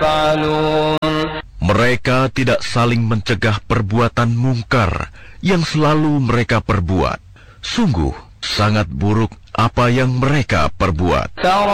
يفعلون. Mereka tidak saling mencegah perbuatan mungkar yang selalu mereka perbuat. Sungguh sangat buruk apa yang mereka perbuat.